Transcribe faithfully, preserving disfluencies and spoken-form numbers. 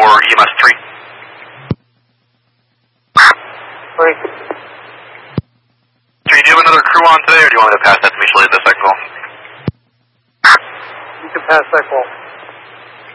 for E M S three. Three. Three, do you have another crew on today, or do you want me to pass that to me to lead the second call? You can pass that call.